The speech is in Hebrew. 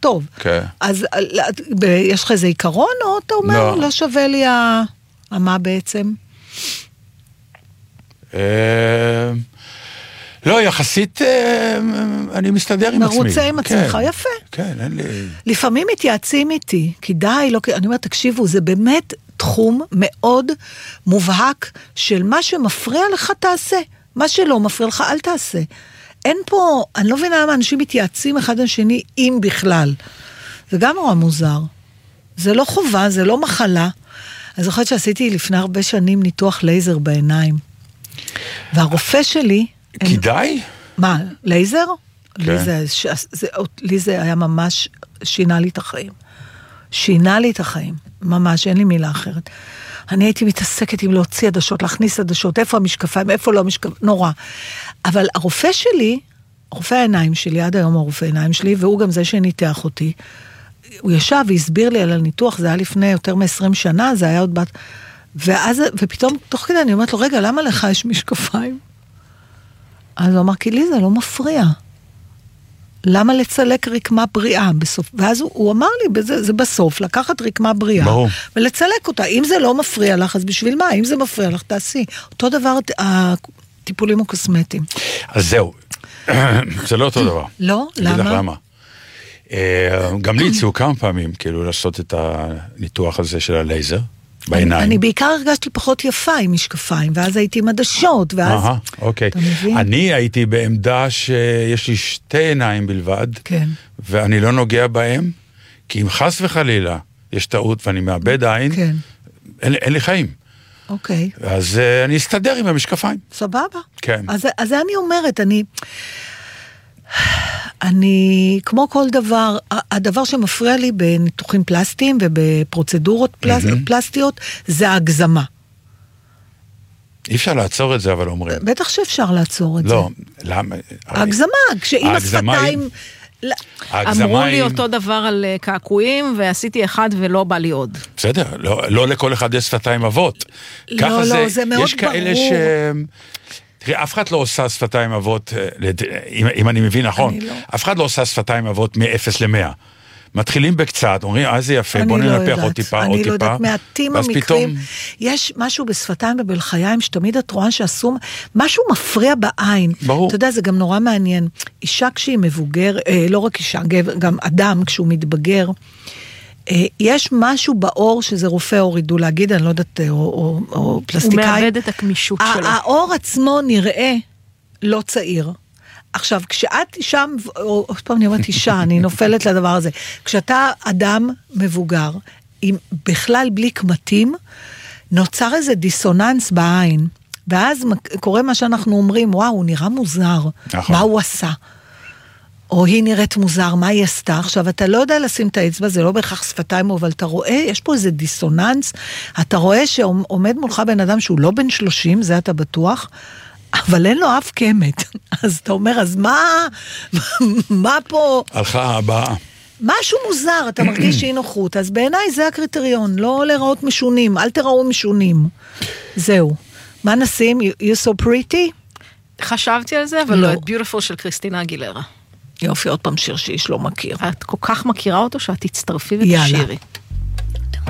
טוב. כן. אז יש לך איזה עיקרון, או אתה אומר, לא שווה לי מה בעצם? לא, יחסית אני מסתדר עם עצמי. מרוצה עם עצמך, יפה. כן, אין לי... לפעמים מתייעצים איתי, כדאי, אני אומרת, תקשיבו, זה באמת תחום מאוד מובהק של מה שמפריע לך תעשה, מה שלא מפריע לך אל תעשה. אין פה, אני לא מבינה למה אנשים מתייעצים אחד על שני, אם בכלל. זה גם נורא מוזר. זה לא חובה, זה לא מחלה. אז זוכרת שעשיתי לפני הרבה שנים ניתוח לייזר בעיניים. והרופא שלי... כדאי? מה, לייזר? כן. לי זה היה ממש, שינה לי את החיים. שינה לי את החיים. ממש, אין לי מילה אחרת. אני הייתי מתעסקת עם להוציא עדשות, להכניס עדשות, איפה המשקפיים, איפה לא המשקפיים, נורא. אבל הרופא שלי, רופא העיניים שלי, עד היום הרופא העיניים שלי, והוא גם זה שניתח אותי, הוא ישב והסביר לי על הניתוח, זה היה לפני יותר מ-20 שנה, זה היה עוד בת... ופתאום, תוך כדי אני אומרת לו, רגע, למה לך יש משקפיים? אז הוא אמר, כי לי זה לא מפריע. למה לצלק רקמה בריאה בסוף? ואז הוא אמר לי, זה בסוף, לקחת רקמה בריאה, ברור. ולצלק אותה. אם זה לא מפריע לך, אז בשביל מה? אם זה מפריע לך, תעשי. אותו דבר, הטיפולים הקוסמטיים. אז זהו. זה לא אותו דבר. לא? למה? למה? למה? גם לי הציעו כמה פעמים, כאילו, לעשות את הניתוח הזה של הלייזר, בעיניים. אני בעיקר הרגשתי פחות יפה עם משקפיים, ואז הייתי עם עדשות, ואז... אוקיי. אתה מבין? אני הייתי בעמדה שיש לי שתי עיניים בלבד, כן. ואני לא נוגע בהם, כי אם חס וחלילה יש טעות ואני מאבד עין, כן. אין לי חיים. אוקיי. אז אני אסתדר עם המשקפיים. סבבה. כן. אז אני אומרת, אני, כמו כל דבר, הדבר שמפריע לי בניתוחים פלסטיים ובפרוצדורות פלסטיות, זה ההגזמה. אי אפשר לעצור את זה, אבל אומרים. בטח שאפשר לעצור את זה. לא, למה? ההגזמה, כשאם השפתיים... אמרו לי אותו דבר על קעקועים, ועשיתי אחד ולא בא לי עוד. בסדר, לא לכל אחד יש שפתיים אבות. לא, זה מאוד ברור. יש כאלה ש... תראי, אף אחד לא עושה שפתיים אבות, אם אני מבין נכון, אף אחד לא עושה שפתיים אבות מ-0 ל-100. מתחילים בקצת, אומרים, זה יפה, בוא ננפח עוד טיפה, עוד טיפה. אני לא יודעת, מעטים המקרים. יש משהו בשפתיים ובלחיים, שתמיד את רואה שעשו, משהו מפריע בעין. ברור. אתה יודע, זה גם נורא מעניין. אישה כשהיא מבוגר, לא רק אישה, גם אדם כשהוא מתבגר, יש משהו באור שזה רופא אור ידעו להגיד, אני לא יודעת, או פלסטיקאי. הוא מאבד את הכמישות שלו. האור עצמו נראה לא צעיר. עכשיו, כשאת שם, עוד פעם אני אומרת אישה, אני נופלת לדבר הזה, כשאתה אדם מבוגר, עם בכלל בלי קמטים, נוצר איזה דיסוננס בעין, ואז קורה מה שאנחנו אומרים, וואו, הוא נראה מוזר, מה הוא עשה? או היא נראית מוזר, מה היא עשתה? עכשיו, אתה לא יודע לשים את האצבע, זה לא בהכרח שפתיים, אבל אתה רואה, יש פה איזה דיסוננס, אתה רואה שעומד מולך בן אדם שהוא לא בן 30, זה אתה בטוח, אבל אין לו אף קמת. אז אתה אומר, אז מה פה? הלכה הבאה. משהו מוזר, אתה מרגיש אי נוחות, אז בעיניי זה הקריטריון, לא לראות משונים, אל תראו משונים. זהו. מה נשים? You so pretty? חשבתי על זה, אבל לא, את Beautiful של קריסטינה אגילרה. יופי, עוד פעם שיר שאיש לא מכיר. את כל כך מכירה אותו שאת תצטרפי ותשירי.